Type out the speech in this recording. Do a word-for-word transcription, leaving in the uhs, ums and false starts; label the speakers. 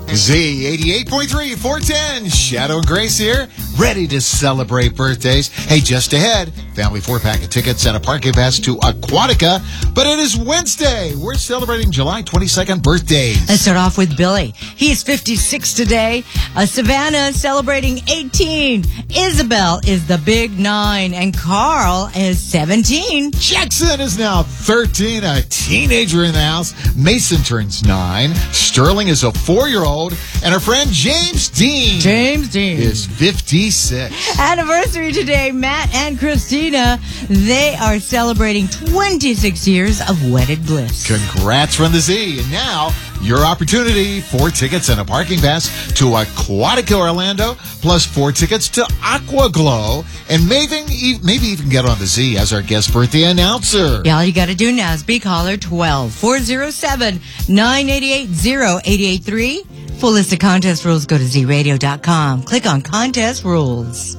Speaker 1: Z eighty-eight point three, four ten, Shadow and Grace here, ready to celebrate birthdays. Hey, just ahead, family four-pack of tickets and a parking pass to Aquatica. But it is Wednesday. We're celebrating July twenty-second birthdays.
Speaker 2: Let's start off with Billy. He's fifty-six today. Uh, Savannah celebrating eighteen. Isabel is the big nine. And Carl is seventeen.
Speaker 1: Jackson is now thirteen, a teenager in the house. Mason turns nine. Sterling is a four-year-old. And our friend James Dean.
Speaker 2: James Dean.
Speaker 1: Is fifty-six.
Speaker 2: Anniversary today, Matt and Christina. They are celebrating twenty-six years of wedded bliss.
Speaker 1: Congrats from the Z. And now, your opportunity. Four tickets and a parking pass to Aquatica Orlando, plus four tickets to Aqua Glow. And maybe, maybe even get on the Z as our guest birthday announcer.
Speaker 2: Yeah, all you got to do now is be caller twelve, four oh seven, nine eight eight, oh eight eight three. Full list of contest rules, go to z radio dot com. Click on contest rules.